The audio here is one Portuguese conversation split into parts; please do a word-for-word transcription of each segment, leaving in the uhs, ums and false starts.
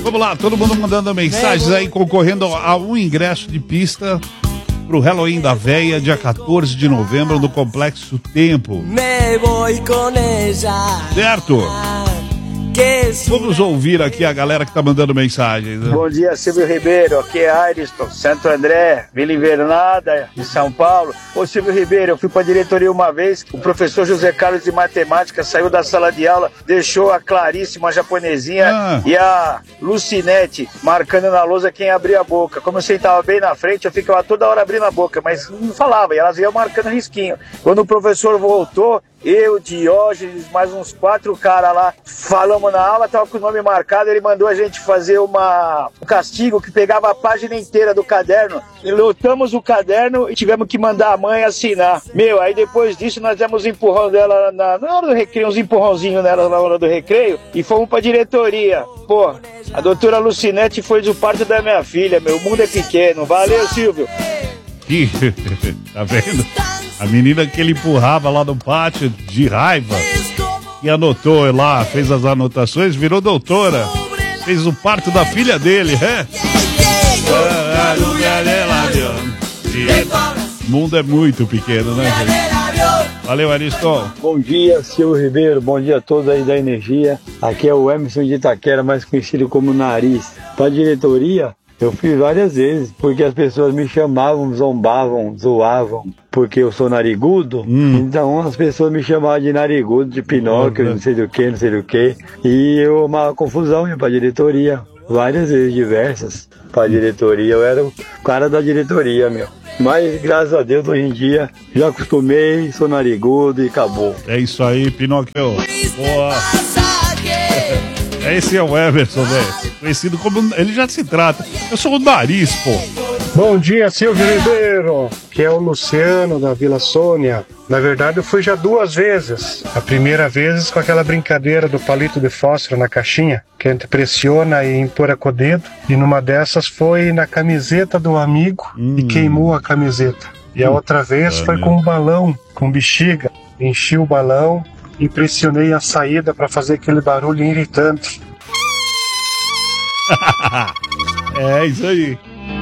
Vamos lá, todo mundo mandando mensagens aí, concorrendo a um ingresso de pista pro Halloween da Véia, dia quatorze de novembro, no Complexo Tempo. Certo? Vamos ouvir aqui a galera que tá mandando mensagens. Né? Bom dia, Silvio Ribeiro. Aqui é Ariston, Santo André, Vila Invernada, de São Paulo. Ô, Silvio Ribeiro, eu fui pra diretoria uma vez. O professor José Carlos de Matemática saiu da sala de aula, deixou a Clarice, uma japonesinha, ah. e a Lucinete marcando na lousa quem abria a boca. Como eu sentava bem na frente, eu ficava toda hora abrindo a boca, mas não falava, e elas iam marcando risquinho. Quando o professor voltou, eu, Diógenes, mais uns quatro caras lá, falamos na aula, tava com o nome marcado, ele mandou a gente fazer uma, um castigo que pegava a página inteira do caderno, e lotamos o caderno e tivemos que mandar a mãe assinar. Meu, aí depois disso nós demos um empurrão dela na, na hora do recreio, uns empurrãozinhos nela na hora do recreio, e fomos pra diretoria. Pô, a doutora Lucinete foi do parto da minha filha, meu, o mundo é pequeno. Valeu, Silvio. Tá vendo? A menina que ele empurrava lá no pátio de raiva e anotou lá, fez as anotações, virou doutora. Fez o parto da filha dele, é? O mundo é muito pequeno, né, gente? Valeu, Ariston. Bom dia, Silvio Ribeiro. Bom dia a todos aí da Energia. Aqui é o Emerson de Itaquera, mais conhecido como Nariz. Pra diretoria, eu fiz várias vezes, porque as pessoas me chamavam, zombavam, zoavam, porque eu sou narigudo. Hum. Então as pessoas me chamavam de narigudo, de Pinóquio, uhum. não sei do que, não sei do que. E eu, uma confusão, ia pra diretoria. Várias vezes, diversas, pra diretoria. Eu era o cara da diretoria, meu. Mas, graças a Deus, hoje em dia, já acostumei, sou narigudo e acabou. É isso aí, Pinóquio. Boa. Esse é o Everson, velho. Conhecido como... Ele já se trata. Eu sou o Nariz, pô. Bom dia, Silvio Ribeiro. Que é o Luciano, da Vila Sônia. Na verdade, eu fui já duas vezes. A primeira vez com aquela brincadeira do palito de fósforo na caixinha, que a gente pressiona e empurra com o dedo. E numa dessas foi na camiseta do amigo hum. e queimou a camiseta. E a outra vez ah, foi meu. com um balão, com bexiga. Enchi o balão e pressionei a saída para fazer aquele barulho irritante. É isso aí.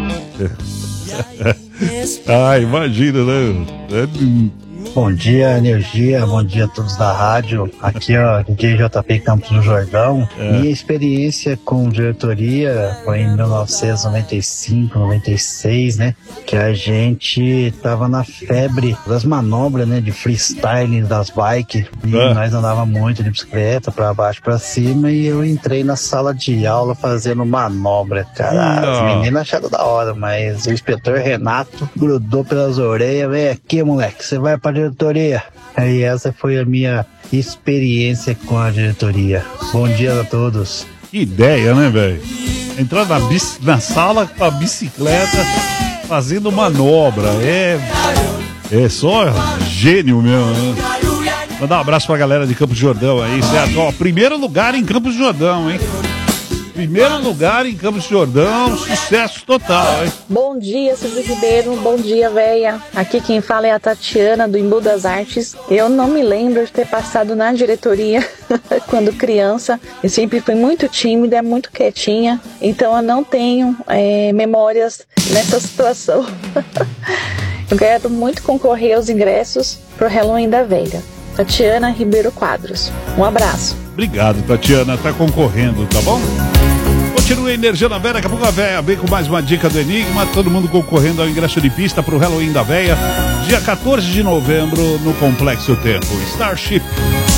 Ah, imagina, né? Bom dia, Energia, bom dia a todos da rádio. Aqui, ó, D J J P Campos do Jordão. É. Minha experiência com diretoria foi em mil novecentos e noventa e cinco, noventa e seis, né? Que a gente tava na febre das manobras, né? De freestyle das bikes. E é. nós andava muito de bicicleta, pra baixo, pra cima. E eu entrei na sala de aula fazendo manobra, cara. Não. As meninas acharam da hora, mas o inspetor Renato grudou pelas orelhas. Vem aqui, moleque, você vai pra diretoria. E essa foi a minha experiência com a diretoria. Bom dia a todos. Que ideia, né, velho? Entrar na, bici, na sala com a bicicleta fazendo manobra. É, é só gênio mesmo, né? Mandar um abraço pra galera de Campos do Jordão aí, certo? Ó, primeiro lugar em Campos do Jordão, hein? Primeiro lugar em Campos do Jordão, sucesso total, hein? Bom dia, Silvio Ribeiro, bom dia, véia. Aqui quem fala é a Tatiana, do Embu das Artes. Eu não me lembro de ter passado na diretoria quando criança. Eu sempre fui muito tímida, muito quietinha. Então eu não tenho é, memórias nessa situação. Eu quero muito concorrer aos ingressos pro Halloween da Véia. Tatiana Ribeiro Quadros. Um abraço. Obrigado, Tatiana. Tá concorrendo, tá bom? Continua a Energia na Véia, daqui a pouco a Véia vem com mais uma dica do Enigma. Todo mundo concorrendo ao ingresso de pista pro Halloween da Véia, dia quatorze de novembro, no Complexo Tempo. Starship.